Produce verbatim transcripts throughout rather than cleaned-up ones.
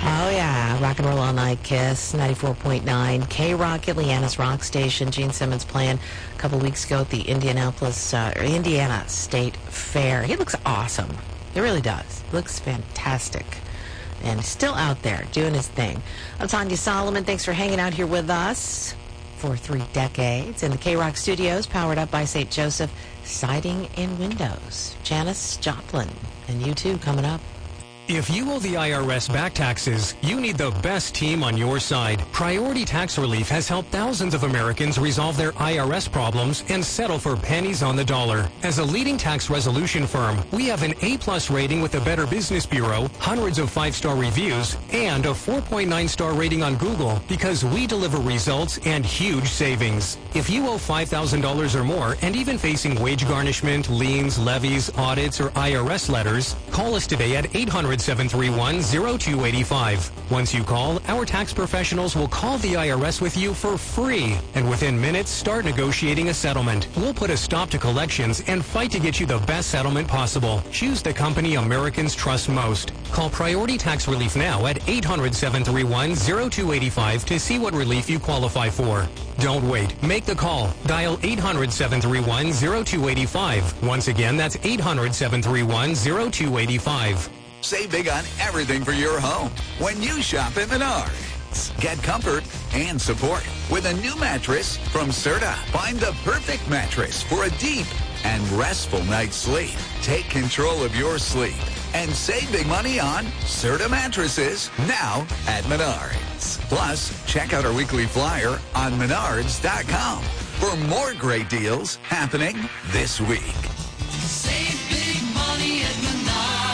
Oh, yeah. Rock and roll all night, Kiss, ninety-four point nine. K-Rock, Indiana's rock station. Gene Simmons playing a couple weeks ago at the Indianapolis, uh, or Indiana State Fair. He looks awesome. He really does. He looks fantastic. And he's still out there doing his thing. I'm Tanya Solomon. Thanks for hanging out here with us for three decades in the K-Rock studios, powered up by Saint Joseph Siding and Windows. Janice Joplin and you too coming up. If you owe the I R S back taxes, you need the best team on your side. Priority Tax Relief has helped thousands of Americans resolve their I R S problems and settle for pennies on the dollar. As a leading tax resolution firm, we have an A-plus rating with the Better Business Bureau, hundreds of five-star reviews, and a four point nine star rating on Google because we deliver results and huge savings. If you owe five thousand dollars or more and even facing wage garnishment, liens, levies, audits, or I R S letters, call us today at eight hundred, seven three one, zero two eight five. Once you call, our tax professionals will call the I R S with you for free, and within minutes start negotiating a settlement. We'll put a stop to collections and fight to get you the best settlement possible. Choose the company Americans trust most. Call Priority Tax Relief now at eight hundred, seven three one, zero two eight five to see what relief you qualify for. Don't wait. Make the call. Dial eight hundred, seven three one, zero two eight five. Once again, that's eight hundred, seven three one, zero two eight five. Save big on everything for your home when you shop at Menards. Get comfort and support with a new mattress from Serta. Find the perfect mattress for a deep and restful night's sleep. Take control of your sleep and save big money on Serta mattresses now at Menards. Plus, check out our weekly flyer on menards dot com for more great deals happening this week. Save big money at Menards.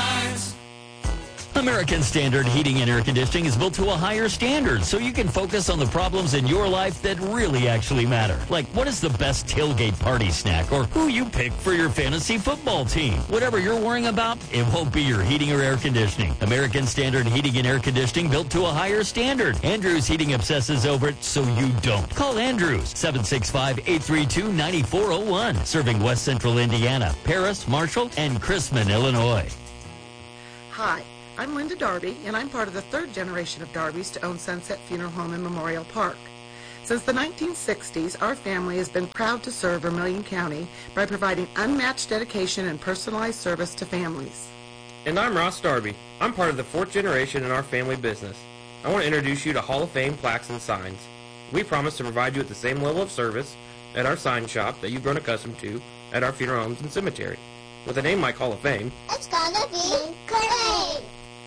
American Standard Heating and Air Conditioning is built to a higher standard so you can focus on the problems in your life that really actually matter. Like, what is the best tailgate party snack, or who you pick for your fantasy football team. Whatever you're worrying about, it won't be your heating or air conditioning. American Standard Heating and Air Conditioning built to a higher standard. Andrews Heating obsesses over it so you don't. Call Andrews, seven six five, eight three two, nine four zero one. Serving West Central Indiana, Paris, Marshall, and Chrisman, Illinois. Hi, I'm Linda Darby, and I'm part of the third generation of Darbys to own Sunset Funeral Home in Memorial Park. Since the nineteen sixties, our family has been proud to serve Vermilion County by providing unmatched dedication and personalized service to families. And I'm Ross Darby. I'm part of the fourth generation in our family business. I want to introduce you to Hall of Fame plaques and signs. We promise to provide you with the same level of service at our sign shop that you've grown accustomed to at our funeral homes and cemetery. With a name like Hall of Fame, it's gonna be great!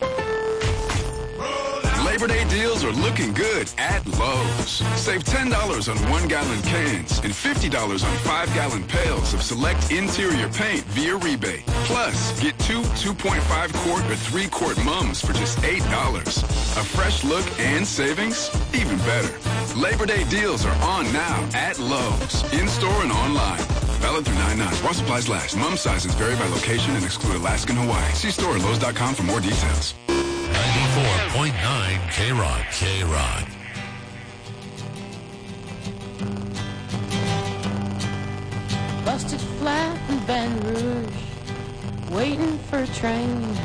Labor Day deals are looking good at Lowe's. Save ten dollars on one-gallon cans and fifty dollars on five-gallon pails of select interior paint via rebate. Plus, get two two point five quart or three quart mums for just eight dollars. A fresh look and savings? Even better. Labor Day deals are on now at Lowe's, in-store and online. Valid through nine nine. While supplies last. Mum sizes vary by location and exclude Alaska and Hawaii. See store at Lowe's dot com for more details. ninety-four point nine K-Rock, K-Rock. Busted flat in Baton Rouge, waiting for a train.